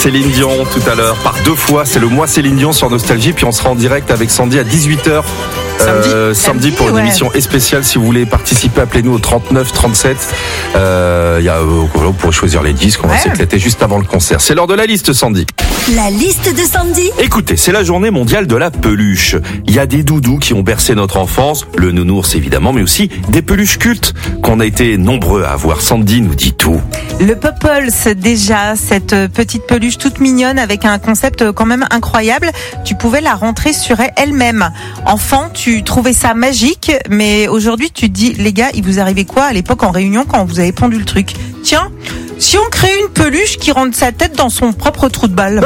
Céline Dion tout à l'heure, par 2 fois, c'est le mois Céline Dion sur Nostalgie, puis on sera en direct avec Sandy à 18h. Samedi pour une émission spéciale. Si vous voulez participer, appelez-nous au 39 37. Vous pourrez choisir les disques. On va s'éclater juste avant le concert. C'est l'heure de la liste, Sandy. La liste de Sandy. Écoutez, c'est la journée mondiale de la peluche. Il y a des doudous qui ont bercé notre enfance, le nounours évidemment, mais aussi des peluches cultes qu'on a été nombreux à avoir. Sandy nous dit tout. Le Popples, déjà, cette petite peluche toute mignonne avec un concept quand même incroyable. Tu pouvais la rentrer sur elle-même. Enfant, tu trouvais ça magique, mais aujourd'hui tu te dis, les gars, il vous arrivait quoi à l'époque en réunion quand vous avez pendu le truc? Tiens, si on crée une peluche qui rentre sa tête dans son propre trou de balle.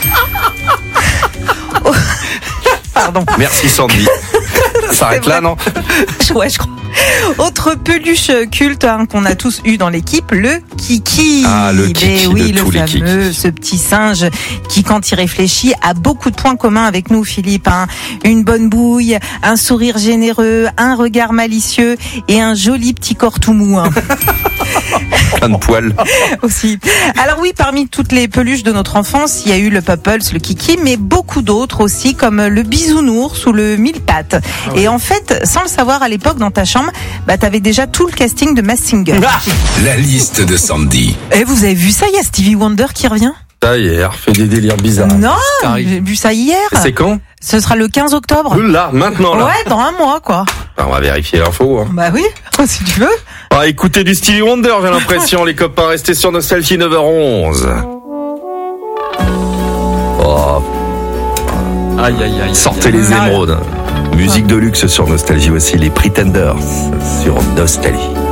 Pardon. Merci Sandy. Ça s'arrête là, non? Ouais, je crois. Autre peluche culte qu'on a tous eu dans l'équipe, le Kiki. Ah, le Kiki de tous les Kiki. Ce petit singe qui, quand il réfléchit, a beaucoup de points communs avec nous, Philippe. Une bonne bouille, un sourire généreux, un regard malicieux et un joli petit corps tout mou. Plein de poils. Aussi. Alors oui, parmi toutes les peluches de notre enfance, il y a eu le Popples, le Kiki, mais beaucoup d'autres aussi, comme le Bisounours ou le Mille-Pattes. Et en fait, sans le savoir à l'époque, dans ta chambre, t'avais déjà tout le casting de Masked Singer. La liste de Sandy. Et vous avez vu ça? Il y a Stevie Wonder qui revient. Ça y est, elle refait des délires bizarres. Non, j'ai vu ça hier. C'est quand? Ce sera le 15 octobre. Là, maintenant, là. Ouais, dans un mois, quoi. On va vérifier l'info. Bah oui, si tu veux. Écoutez du Stevie Wonder, j'ai l'impression, les copains. Restez sur Nostalgie, 9h11. Sortez les émeraudes. Musique de luxe sur Nostalgie aussi, les Pretenders sur Nostalgie.